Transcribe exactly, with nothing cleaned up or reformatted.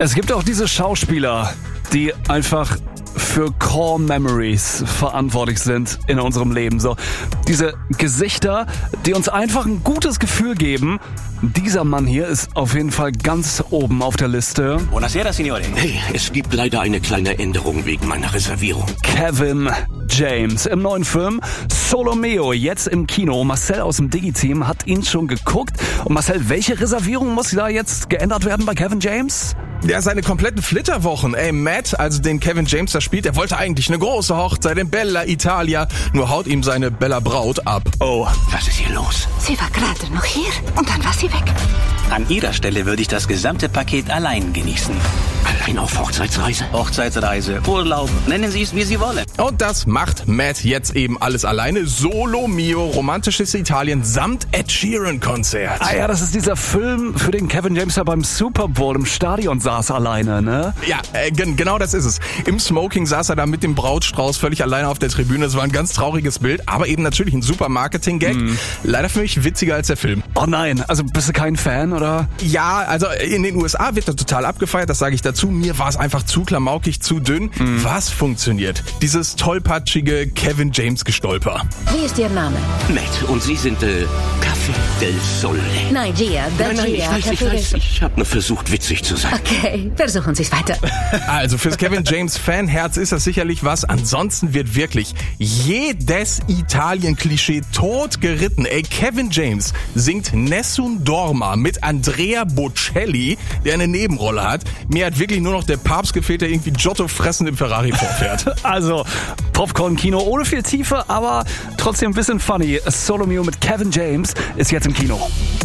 Es gibt auch diese Schauspieler, die einfach für Core Memories verantwortlich sind in unserem Leben. So, diese Gesichter, die uns einfach ein gutes Gefühl geben. Dieser Mann hier ist auf jeden Fall ganz oben auf der Liste. Buonasera, Signore. Hey, es gibt leider eine kleine Änderung wegen meiner Reservierung. Kevin James im neuen Film Solomeo, jetzt im Kino. Marcel aus dem Digi-Team hat ihn schon geguckt. Und Marcel, welche Reservierung muss da jetzt geändert werden bei Kevin James? Ja, seine kompletten Flitterwochen. Ey, Matt, also den Kevin James da spielt, der wollte eigentlich eine große Hochzeit in Bella Italia, nur haut ihm seine Bella Braut ab. Oh, was ist hier los? Sie war gerade noch hier und dann war sie weg. An Ihrer Stelle würde ich das gesamte Paket allein genießen. Allein auf Hochzeitsreise? Hochzeitsreise, Urlaub, nennen Sie es, wie Sie wollen. Und das macht Matt jetzt eben alles alleine. Solo Mio, romantisches Italien samt Ed Sheeran Konzert. Ah ja, das ist dieser Film, für den Kevin James ja beim Super Bowl im Stadion saß alleine, ne? Ja, äh, gen- genau das ist es. Im Smoking saß er da mit dem Brautstrauß völlig alleine auf der Tribüne. Das war ein ganz trauriges Bild, aber eben natürlich ein super Marketing-Gag. Mm. Leider für mich witziger als der Film. Oh nein, also bist du kein Fan, oder? Ja, also in den U S A wird er total abgefeiert, das sage ich dazu. Mir war es einfach zu klamaukig, zu dünn. Mm. Was funktioniert? Dieses tollpatschige Kevin James Gestolper. Wie ist Ihr Name? Matt, und Sie sind, äh, Café del Sole. Nein, Gia, da Nein, nein, ich Gia. weiß, ich weiß, ich habe nur versucht, witzig zu sein. Okay, versuchen Sie es weiter. Also fürs Kevin James Fanherz ist das sicherlich was. Ansonsten wird wirklich jedes Italien-Klischee tot geritten. Ey, Kevin James singt Nessun Dorma mit Andrea Bocelli, der eine Nebenrolle hat. Mir hat wirklich nur noch der Papst gefehlt, der irgendwie Giotto fressend im Ferrari vorfährt. Also Popcorn-Kino ohne viel Tiefe, aber trotzdem ein bisschen funny. Solomeo mit Kevin James ist jetzt im Kino.